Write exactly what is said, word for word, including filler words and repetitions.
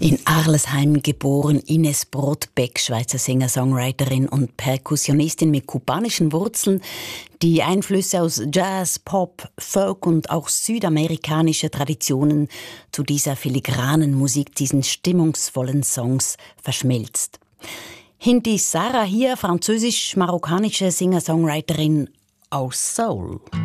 In Arlesheim geboren, Ines Brodbeck, Schweizer Singer-Songwriterin und Perkussionistin mit kubanischen Wurzeln, die Einflüsse aus Jazz, Pop, Folk und auch südamerikanische Traditionen zu dieser filigranen Musik, diesen stimmungsvollen Songs verschmilzt. Hindi Sarah hier, französisch-marokkanische Singer-Songwriterin aus Seoul.